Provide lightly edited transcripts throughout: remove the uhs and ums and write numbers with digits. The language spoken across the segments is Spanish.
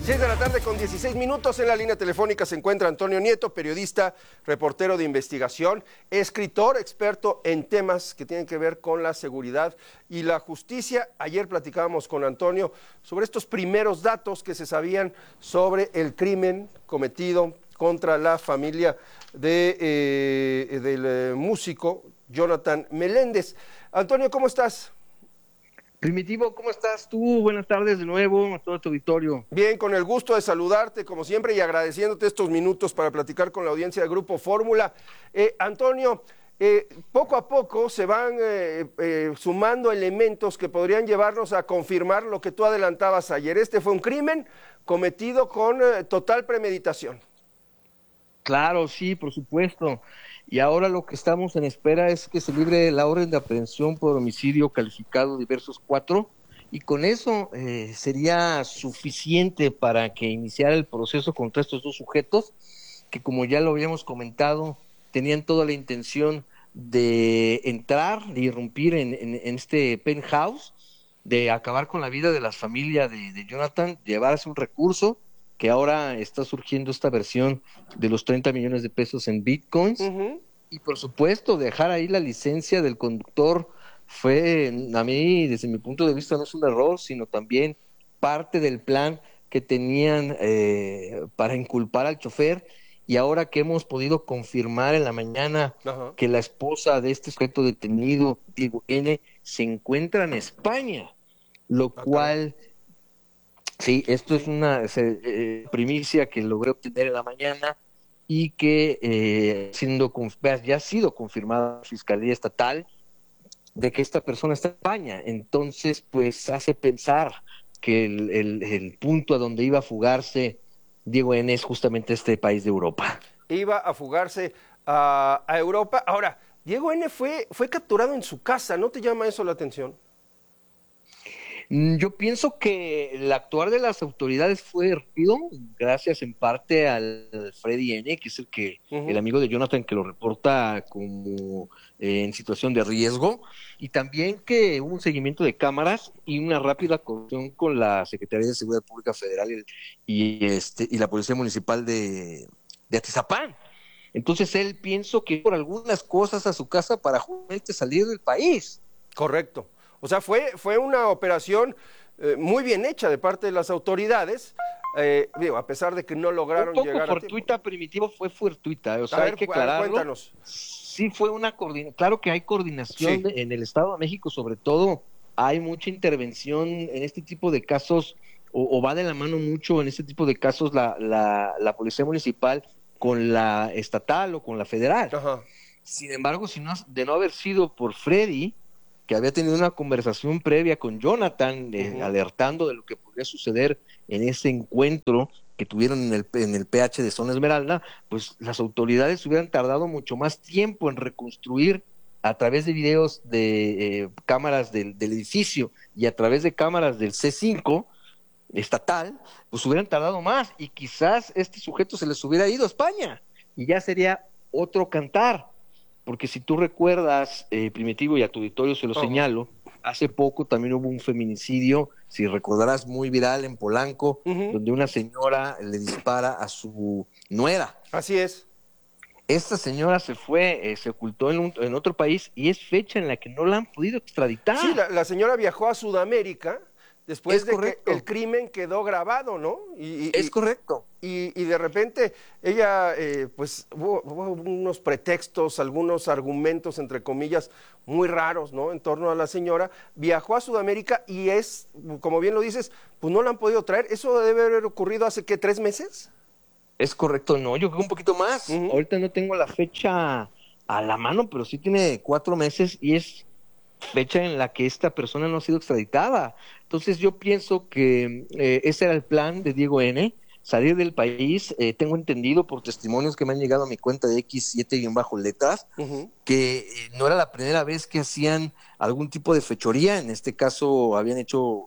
6 de la tarde con 16 minutos. En la línea telefónica se encuentra Antonio Nieto, periodista, reportero de investigación, escritor, experto en temas que tienen que ver con la seguridad y la justicia. Ayer platicábamos con Antonio sobre estos primeros datos que se sabían sobre el crimen cometido contra la familia del músico Jonathan Meléndez. Antonio, ¿cómo estás? Primitivo, ¿cómo estás tú? Buenas tardes de nuevo a todo tu auditorio. Bien, con el gusto de saludarte como siempre y agradeciéndote estos minutos para platicar con la audiencia del Grupo Fórmula. Antonio, poco a poco se van sumando elementos que podrían llevarnos a confirmar lo que tú adelantabas ayer. Este fue un crimen cometido con total premeditación. Claro, sí, por supuesto. Y ahora lo que estamos en espera es que se libre la orden de aprehensión por homicidio calificado diversos 4, y con eso sería suficiente para que iniciara el proceso contra estos dos sujetos que, como ya lo habíamos comentado, tenían toda la intención de entrar, de irrumpir en este penthouse, de acabar con la vida de la familia de Jonathan, llevarse un recurso que ahora está surgiendo esta versión de los 30 millones de pesos en bitcoins. Y por supuesto, dejar ahí la licencia del conductor fue, a mí, desde mi punto de vista, no es un error, sino también parte del plan que tenían para inculpar al chofer. Y ahora que hemos podido confirmar en la mañana que la esposa de este sujeto detenido, Diego N., se encuentra en España, lo cual... Sí, esto es una primicia que logré obtener en la mañana y que ya ha sido confirmada por la Fiscalía Estatal de que esta persona está en España. Entonces, pues hace pensar que el punto a donde iba a fugarse Diego N. es justamente este país de Europa. Iba a fugarse a Europa. Ahora, Diego N. fue capturado en su casa. ¿No te llama eso la atención? Yo pienso que el actuar de las autoridades fue rápido, gracias en parte al Freddy N., que es el amigo de Jonathan, que lo reporta como en situación de riesgo, y también que hubo un seguimiento de cámaras y una rápida coordinación con la Secretaría de Seguridad Pública Federal y la Policía Municipal de Atizapán. Entonces él pienso que por algunas cosas a su casa para justamente salir del país. Correcto. O sea, fue una operación muy bien hecha de parte de las autoridades, a pesar de que no lograron llegar a tiempo. Fortuita, Primitivo, fue fortuita. O sea, a ver, hay que aclararlo. Cuéntanos. Sí fue una coordinación. Claro que hay coordinación en el Estado de México, sobre todo. Hay mucha intervención en este tipo de casos, o va de la mano mucho en este tipo de casos la Policía Municipal con la estatal o con la federal. Ajá. Sin embargo, de no haber sido por Freddy, que había tenido una conversación previa con Jonathan, alertando de lo que podría suceder en ese encuentro que tuvieron en el PH de Zona Esmeralda, pues las autoridades hubieran tardado mucho más tiempo en reconstruir a través de videos de cámaras del edificio y a través de cámaras del C5 estatal, pues hubieran tardado más y quizás este sujeto se les hubiera ido a España y ya sería otro cantar. Porque si tú recuerdas, Primitivo, y a tu auditorio se lo señalo, hace poco también hubo un feminicidio, si recordarás, muy viral en Polanco, donde una señora le dispara a su nuera. Así es. Esta señora se fue, se ocultó en otro país y es fecha en la que no la han podido extraditar. Sí, la señora viajó a Sudamérica después de que el crimen quedó grabado, ¿no? Es correcto. Y de repente ella, pues hubo unos pretextos, algunos argumentos, entre comillas, muy raros, ¿no? En torno a la señora. Viajó a Sudamérica y como bien lo dices, pues no la han podido traer. ¿Eso debe haber ocurrido hace, qué, 3 meses? Es correcto, no, yo creo un poquito más. Ahorita no tengo la fecha a la mano, pero sí tiene 4 meses y es fecha en la que esta persona no ha sido extraditada. Entonces yo pienso que ese era el plan de Diego N., salir del país. Tengo entendido por testimonios que me han llegado a mi cuenta de X7-letras, que no era la primera vez que hacían algún tipo de fechoría. En este caso habían hecho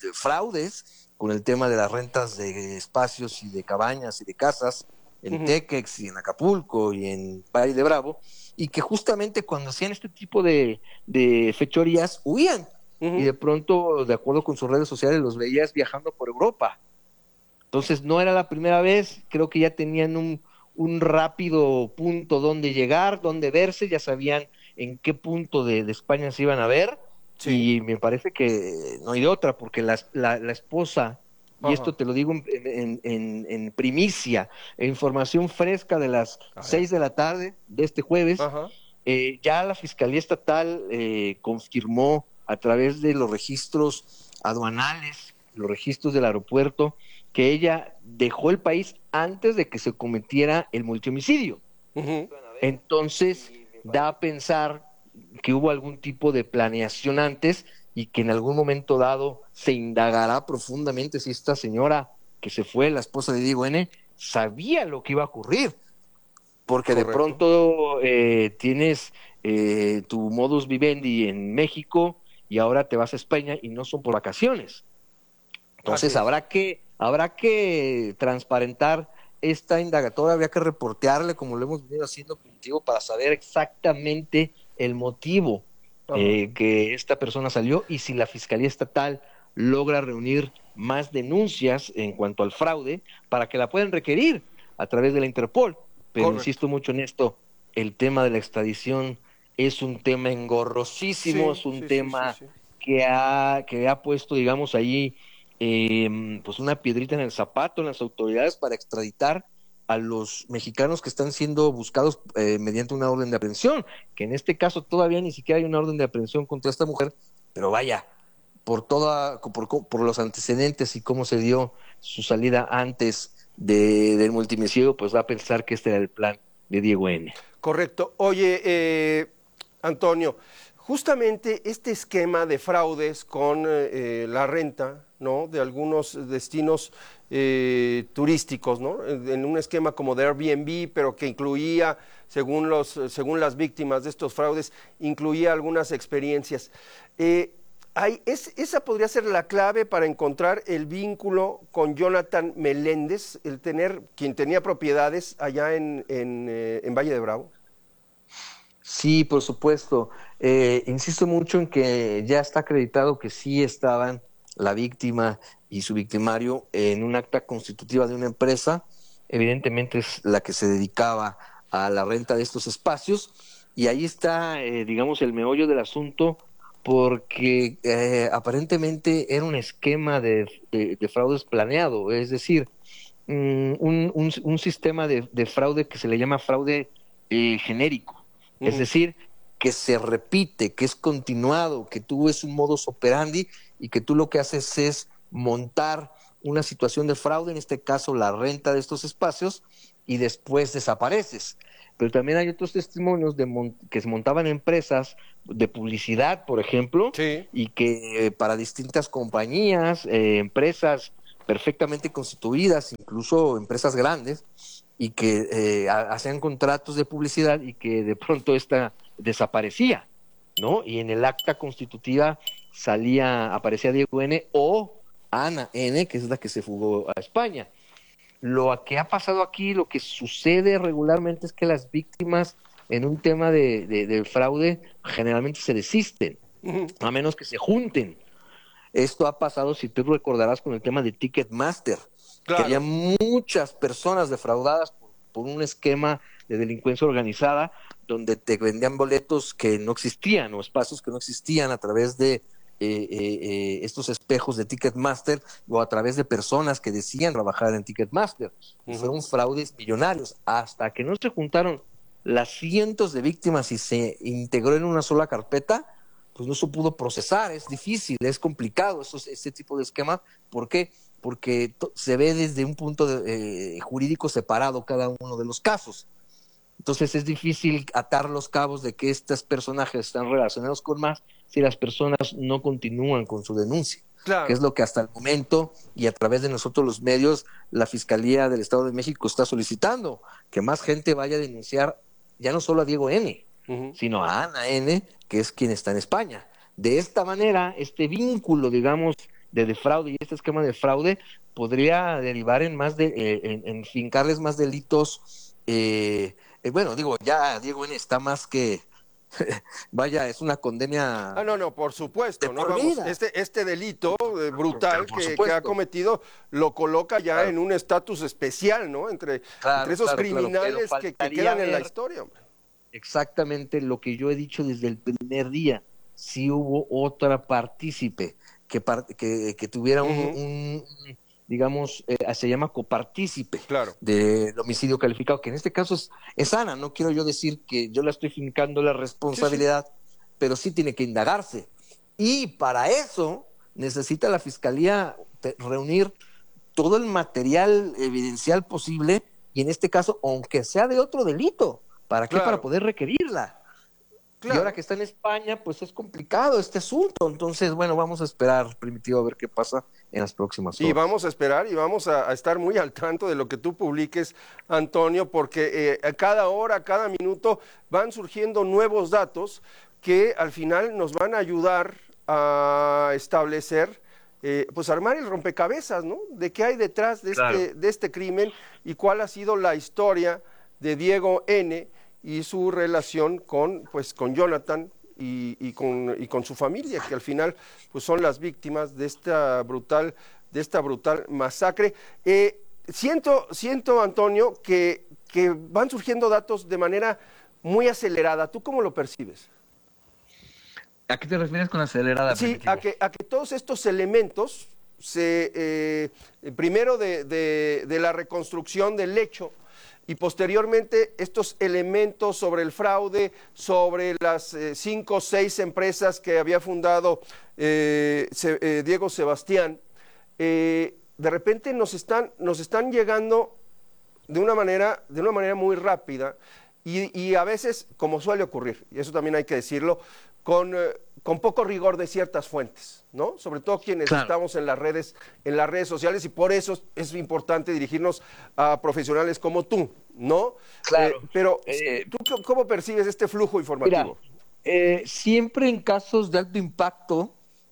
fraudes con el tema de las rentas de espacios y de cabañas y de casas en Tequex y en Acapulco y en Valle de Bravo, y que justamente cuando hacían este tipo de fechorías huían y de pronto, de acuerdo con sus redes sociales, los veías viajando por Europa. Entonces no era la primera vez, creo que ya tenían un rápido punto donde llegar, donde verse, ya sabían en qué punto de España se iban a ver, Sí. y me parece que no hay de otra, porque la esposa, y Ajá. esto te lo digo en primicia, e información fresca de las A ver. 6 de la tarde de este jueves, Ajá. ya la Fiscalía Estatal confirmó a través de los registros aduanales, los registros del aeropuerto, que ella dejó el país antes de que se cometiera el multihomicidio. Ujú. Entonces, da a pensar que hubo algún tipo de planeación antes y que en algún momento dado se indagará profundamente si esta señora que se fue, la esposa de Diego N., sabía lo que iba a ocurrir, porque de Correcto. pronto tienes tu modus vivendi en México y ahora te vas a España y no son por vacaciones. Así Entonces es. habrá que transparentar esta indagatoria, habría que reportearle como lo hemos venido haciendo contigo para saber exactamente el motivo Ajá. que esta persona salió y si la Fiscalía Estatal logra reunir más denuncias en cuanto al fraude para que la puedan requerir a través de la Interpol. Pero Correcto. insisto mucho en esto, el tema de la extradición es un tema engorrosísimo, Sí, es un sí, sí, sí, tema sí. que ha puesto, digamos, ahí pues una piedrita en el zapato en las autoridades para extraditar a los mexicanos que están siendo buscados mediante una orden de aprehensión, que en este caso todavía ni siquiera hay una orden de aprehensión contra esta mujer, pero vaya, por los antecedentes y cómo se dio su salida antes del multimicidio, pues va a pensar que este era el plan de Diego N. Correcto. Oye, Antonio, justamente este esquema de fraudes con la renta, ¿no? De algunos destinos turísticos, ¿no? En un esquema como de Airbnb, pero que incluía, según las víctimas de estos fraudes, incluía algunas experiencias. Esa podría ser la clave para encontrar el vínculo con Jonathan Meléndez, quien tenía propiedades allá en Valle de Bravo. Sí, por supuesto. Insisto mucho en que ya está acreditado que sí estaban la víctima y su victimario en un acta constitutiva de una empresa. Evidentemente es la que se dedicaba a la renta de estos espacios. Y ahí está, digamos, el meollo del asunto, porque aparentemente era un esquema de fraudes planeado. Es decir, un sistema de fraude que se le llama fraude genérico, es Ujú. decir, que se repite, que es continuado, que tú es un modus operandi y que tú lo que haces es montar una situación de fraude, en este caso la renta de estos espacios, y después desapareces. Pero también hay otros testimonios que se montaban empresas de publicidad, por ejemplo, Sí. y que para distintas compañías, empresas perfectamente constituidas, incluso empresas grandes, y que hacían contratos de publicidad y que de pronto esta desaparecía, ¿no? Y en el acta constitutiva aparecía Diego N. o Ana N., que es la que se fugó a España. Lo que ha pasado aquí, lo que sucede regularmente es que las víctimas en un tema de fraude generalmente se desisten, Ujú. a menos que se junten. Esto ha pasado, si tú recordarás, con el tema de Ticketmaster, que había Claro. muchas personas defraudadas por un esquema de delincuencia organizada donde te vendían boletos que no existían o espacios que no existían a través de estos espejos de Ticketmaster o a través de personas que decían trabajar en Ticketmaster. Y Ujú. fueron fraudes millonarios hasta que no se juntaron las cientos de víctimas y se integró en una sola carpeta, pues no se pudo procesar, es difícil, es complicado este tipo de esquemas. ¿Por qué? Porque se ve desde un punto jurídico separado cada uno de los casos. Entonces es difícil atar los cabos de que estos personajes están relacionados con más si las personas no continúan con su denuncia, que es Claro. lo que hasta el momento y a través de nosotros los medios, la Fiscalía del Estado de México está solicitando que más gente vaya a denunciar ya no solo a Diego N., Ujú. sino a Ana N., que es quien está en España. De esta manera, este vínculo, digamos, de fraude y este esquema de fraude podría derivar en en fincarles más delitos. Bueno, digo, ya Diego N. está más que vaya, es una condena No, por supuesto, de ¿no? por Vamos, vida. este delito brutal Por que ha supuesto. cometido lo coloca ya Claro, en un estatus especial, ¿no? Entre claro, esos claro, pero criminales que faltaría quedan en la ver historia, hombre. exactamente lo que yo he dicho desde el primer día, si hubo otra partícipe que tuviera Ujú, digamos, se llama copartícipe claro, del homicidio calificado, que en este caso es Ana. No quiero yo decir que yo la estoy fincando la sí, sí, responsabilidad, pero sí tiene que indagarse. Y para eso necesita la Fiscalía reunir todo el material evidencial posible, y en este caso, aunque sea de otro delito. ¿Para qué? Para claro, poder requerirla. Y ahora claro. que está en España, pues es complicado este asunto. Entonces, bueno, vamos a esperar, Primitivo, a ver qué pasa en las próximas Y horas. vamos a esperar y vamos a estar muy al tanto de lo que tú publiques, Antonio, porque a cada hora, cada minuto van surgiendo nuevos datos que al final nos van a ayudar a establecer, pues armar el rompecabezas, ¿no? De qué hay detrás Claro. de este crimen y cuál ha sido la historia de Diego N. y su relación con, pues, con Jonathan y con su familia, que al final pues, son las víctimas de esta brutal masacre. Siento, Antonio, que van surgiendo datos de manera muy acelerada. ¿Tú cómo lo percibes? ¿A qué te refieres con acelerada, Sí, Primitivo? a que todos estos elementos, primero de la reconstrucción del hecho y posteriormente estos elementos sobre el fraude, sobre las 5 o 6 empresas que había fundado Diego Sebastián, de repente nos están llegando de una manera muy rápida y a veces, como suele ocurrir, y eso también hay que decirlo, con poco rigor de ciertas fuentes, ¿no? Sobre todo quienes Claro, estamos en las redes sociales, y por eso es importante dirigirnos a profesionales como tú, ¿no? claro. Pero, Eh, ¿tú cómo percibes este flujo Mira, informativo? siempre en casos de alto impacto,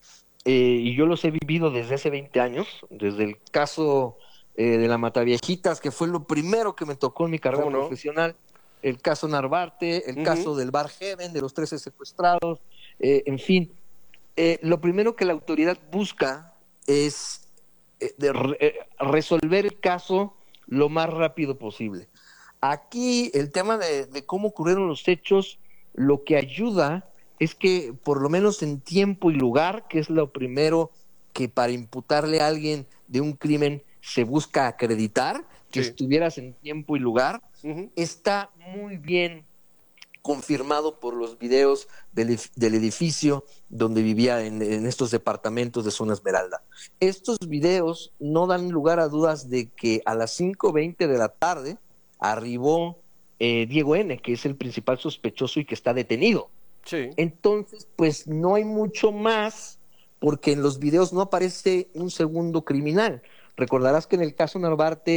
y yo los he vivido desde hace 20 años, desde el caso de la Mataviejitas, que fue lo primero que me tocó en mi carrera ¿Cómo no? profesional, el caso Narvarte, el Ujú, caso del Bar Heaven, de los 13 secuestrados, en fin, lo primero que la autoridad busca es resolver el caso lo más rápido posible. Aquí el tema de cómo ocurrieron los hechos, lo que ayuda es que por lo menos en tiempo y lugar, que es lo primero que para imputarle a alguien de un crimen se busca acreditar, que sí. estuvieras en tiempo y lugar, Ujú, está muy bien confirmado por los videos del edificio donde vivía en estos departamentos de Zona Esmeralda. Estos videos no dan lugar a dudas de que a las 5:20 de la tarde arribó Diego N., que es el principal sospechoso y que está detenido. sí. Entonces, pues no hay mucho más, porque en los videos no aparece un segundo criminal. Recordarás que en el caso Narvarte